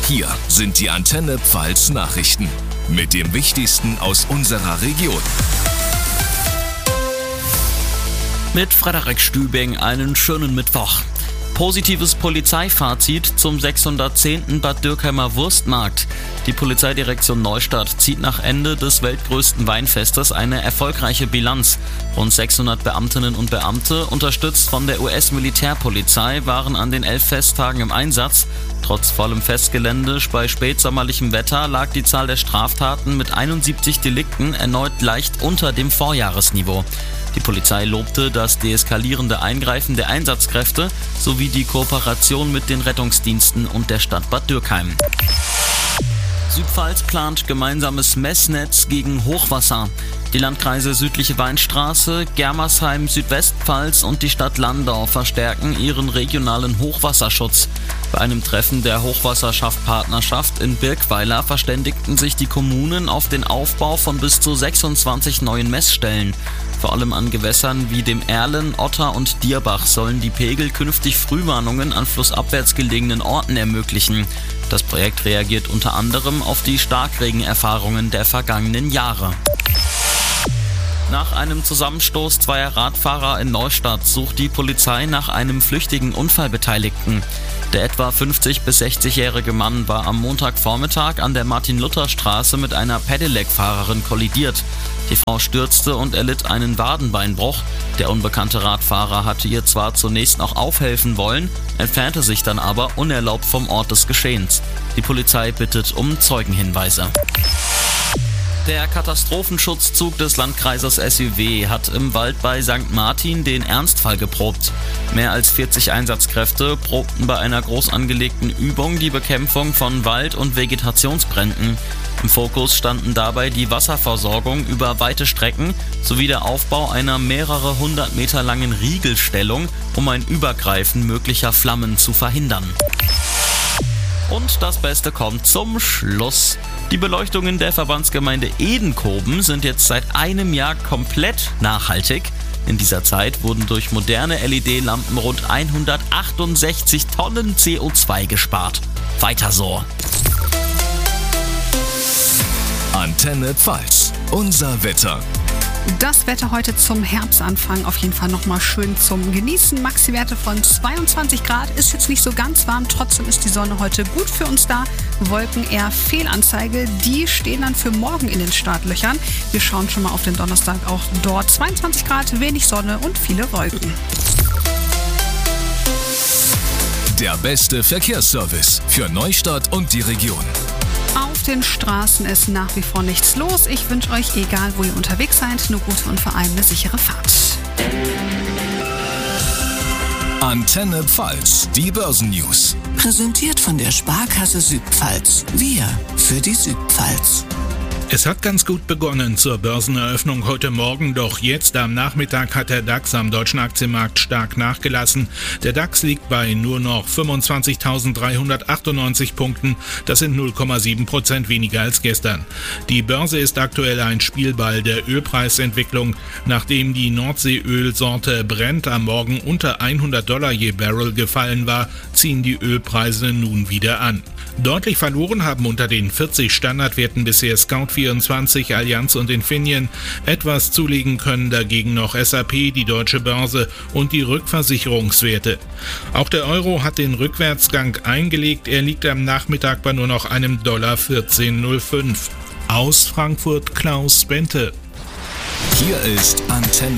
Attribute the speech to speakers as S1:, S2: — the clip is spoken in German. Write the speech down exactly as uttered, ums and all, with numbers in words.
S1: Hier sind die Antenne Pfalz Nachrichten mit dem Wichtigsten aus unserer Region.
S2: Mit Frederik Stübing einen schönen Mittwoch. Positives Polizeifazit zum sechshundertzehnten Bad Dürkheimer Wurstmarkt. Die Polizeidirektion Neustadt zieht nach Ende des weltgrößten Weinfestes eine erfolgreiche Bilanz. Rund sechshundert Beamtinnen und Beamte, unterstützt von der U S-Militärpolizei, waren an den elf Festtagen im Einsatz. Trotz vollem Festgelände bei spätsommerlichem Wetter lag die Zahl der Straftaten mit einundsiebzig Delikten erneut leicht unter dem Vorjahresniveau. Die Polizei lobte das deeskalierende Eingreifen der Einsatzkräfte sowie die Kooperation mit den Rettungsdiensten und der Stadt Bad Dürkheim. Südpfalz plant gemeinsames Messnetz gegen Hochwasser. Die Landkreise Südliche Weinstraße, Germersheim, Südwestpfalz und die Stadt Landau verstärken ihren regionalen Hochwasserschutz. Bei einem Treffen der Hochwasserschaft-Partnerschaft in Birkweiler verständigten sich die Kommunen auf den Aufbau von bis zu sechsundzwanzig neuen Messstellen. Vor allem an Gewässern wie dem Erlen, Otter und Dierbach sollen die Pegel künftig Frühwarnungen an flussabwärts gelegenen Orten ermöglichen. Das Projekt reagiert unter anderem auf die Starkregenerfahrungen der vergangenen Jahre. Nach einem Zusammenstoß zweier Radfahrer in Neustadt sucht die Polizei nach einem flüchtigen Unfallbeteiligten. Der etwa fünfzig- bis sechzigjährige Mann war am Montagvormittag an der Martin-Luther-Straße mit einer Pedelec-Fahrerin kollidiert. Die Frau stürzte und erlitt einen Wadenbeinbruch. Der unbekannte Radfahrer hatte ihr zwar zunächst noch aufhelfen wollen, entfernte sich dann aber unerlaubt vom Ort des Geschehens. Die Polizei bittet um Zeugenhinweise. Der Katastrophenschutzzug des Landkreises S Ü W hat im Wald bei Sankt Martin den Ernstfall geprobt. Mehr als vierzig Einsatzkräfte probten bei einer groß angelegten Übung die Bekämpfung von Wald- und Vegetationsbränden. Im Fokus standen dabei die Wasserversorgung über weite Strecken sowie der Aufbau einer mehrere hundert Meter langen Riegelstellung, um ein Übergreifen möglicher Flammen zu verhindern. Und das Beste kommt zum Schluss. Die Beleuchtungen der Verbandsgemeinde Edenkoben sind jetzt seit einem Jahr komplett nachhaltig. In dieser Zeit wurden durch moderne L E D-Lampen rund hundertachtundsechzig Tonnen C O zwei gespart. Weiter so.
S1: Antenne Pfalz, unser Wetter.
S3: Das Wetter heute zum Herbstanfang auf jeden Fall nochmal schön zum Genießen. Maxi-Werte von zweiundzwanzig Grad, ist jetzt nicht so ganz warm, trotzdem ist die Sonne heute gut für uns da. Wolken eher Fehlanzeige, die stehen dann für morgen in den Startlöchern. Wir schauen schon mal auf den Donnerstag, auch dort zweiundzwanzig Grad, wenig Sonne und viele Wolken.
S1: Der beste Verkehrsservice für Neustadt und die Region.
S3: Auf den Straßen ist nach wie vor nichts los. Ich wünsche euch, egal wo ihr unterwegs seid, eine gute und vor allem eine sichere Fahrt.
S1: Antenne Pfalz, die Börsennews.
S4: Präsentiert von der Sparkasse Südpfalz. Wir für die Südpfalz.
S5: Es hat ganz gut begonnen zur Börseneröffnung heute Morgen, doch jetzt am Nachmittag hat der DAX am deutschen Aktienmarkt stark nachgelassen. Der DAX liegt bei nur noch fünfundzwanzigtausenddreihundertachtundneunzig Punkten, das sind null Komma sieben Prozent weniger als gestern. Die Börse ist aktuell ein Spielball der Ölpreisentwicklung. Nachdem die Nordseeölsorte Brent am Morgen unter hundert Dollar je Barrel gefallen war, ziehen die Ölpreise nun wieder an. Deutlich verloren haben unter den vierzig Standardwerten bisher Scout vierundzwanzig, Allianz und Infineon. Etwas zulegen können dagegen noch S A P, die Deutsche Börse und die Rückversicherungswerte. Auch der Euro hat den Rückwärtsgang eingelegt. Er liegt am Nachmittag bei nur noch einem Dollar vierzehn Komma null fünf. Aus Frankfurt Klaus Bente.
S1: Hier ist Antenne